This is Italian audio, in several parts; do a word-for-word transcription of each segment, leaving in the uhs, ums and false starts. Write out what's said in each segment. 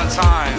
my time.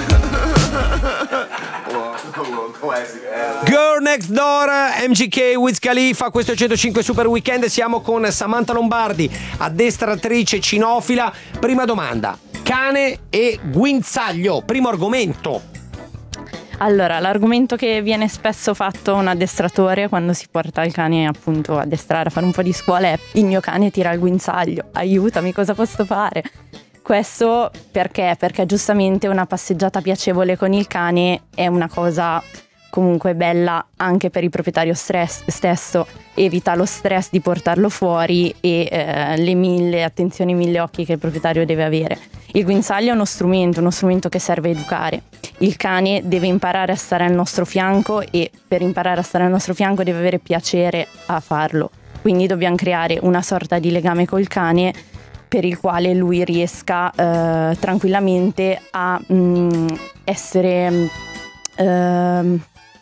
Girl Next Door, M G K, Wiz Khalifa, questo è centocinque Super Weekend. Siamo con Samantha Lombardi, addestratrice cinofila. Prima domanda: cane e guinzaglio, primo argomento. Allora, l'argomento che viene spesso fatto a un addestratore quando si porta il cane appunto a addestrare, a fare un po' di scuola è: il mio cane tira il guinzaglio, aiutami, cosa posso fare? Questo perché? Perché giustamente una passeggiata piacevole con il cane è una cosa comunque bella anche per il proprietario stress, stesso, evita lo stress di portarlo fuori e eh, le mille attenzioni, mille occhi che il proprietario deve avere. Il guinzaglio è uno strumento, uno strumento che serve a educare. Il cane deve imparare a stare al nostro fianco e per imparare a stare al nostro fianco deve avere piacere a farlo. Quindi dobbiamo creare una sorta di legame col cane per il quale lui riesca eh, tranquillamente a mh, essere eh,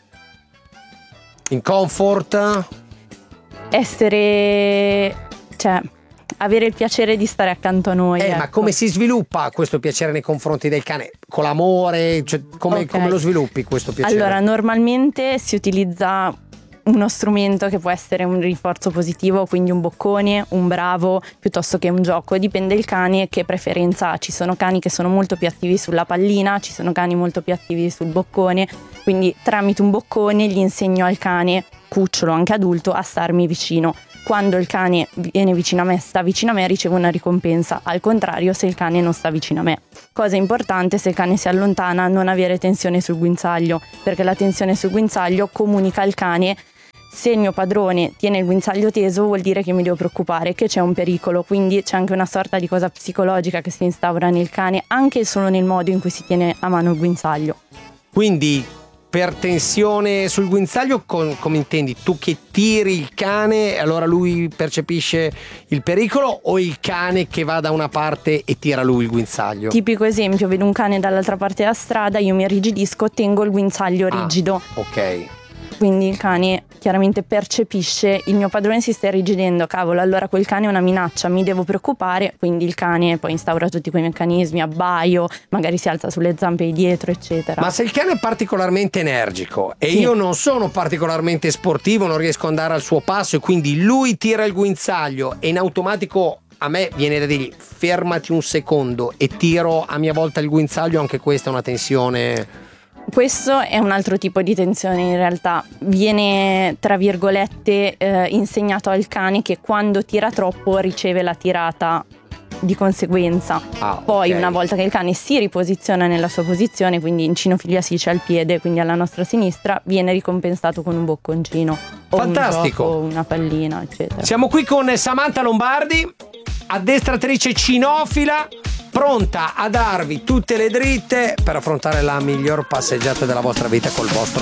in comfort, essere, cioè avere il piacere di stare accanto a noi. Eh, ecco. ma come si sviluppa questo piacere nei confronti del cane? Con l'amore? Cioè, come, Okay. come lo sviluppi questo piacere? Allora, normalmente si utilizza uno strumento che può essere un rinforzo positivo, quindi un boccone, un bravo, piuttosto che un gioco. Dipende il cane che preferenza ha. Ci sono cani che sono molto più attivi sulla pallina, ci sono cani molto più attivi sul boccone, quindi tramite un boccone gli insegno al cane, cucciolo anche adulto, a starmi vicino. Quando il cane viene vicino a me, sta vicino a me, ricevo una ricompensa. Al contrario, se il cane non sta vicino a me. Cosa importante: se il cane si allontana, non avere tensione sul guinzaglio, perché la tensione sul guinzaglio comunica al cane: se il mio padrone tiene il guinzaglio teso, vuol dire che mi devo preoccupare, che c'è un pericolo. Quindi c'è anche una sorta di cosa psicologica che si instaura nel cane, anche solo nel modo in cui si tiene a mano il guinzaglio. Quindi per tensione sul guinzaglio, con, come intendi? Tu che tiri il cane e allora lui percepisce il pericolo, o il cane che va da una parte e tira lui il guinzaglio? Tipico esempio: vedo un cane dall'altra parte della strada, io mi irrigidisco, tengo il guinzaglio rigido. Ah, ok. Quindi il cane chiaramente percepisce: il mio padrone si sta irrigidendo, cavolo, allora quel cane è una minaccia, mi devo preoccupare. Quindi il cane poi instaura tutti quei meccanismi, abbaio, magari si alza sulle zampe di dietro, eccetera. Ma se il cane è particolarmente energico e Sì. io non sono particolarmente sportivo, non riesco ad andare al suo passo e quindi lui tira il guinzaglio e in automatico a me viene da dirgli: fermati un secondo, e tiro a mia volta il guinzaglio, anche questa è una tensione. Questo è un altro tipo di tensione. In realtà viene, tra virgolette, eh, insegnato al cane che quando tira troppo riceve la tirata di conseguenza. Ah, Poi ok. una volta che il cane si riposiziona nella sua posizione, quindi in cinofilia si c'è al piede, quindi alla nostra sinistra, viene ricompensato con un bocconcino o Fantastico. un gioco, una pallina, eccetera. Siamo qui con Samantha Lombardi, addestratrice cinofila, pronta a darvi tutte le dritte per affrontare la miglior passeggiata della vostra vita col vostro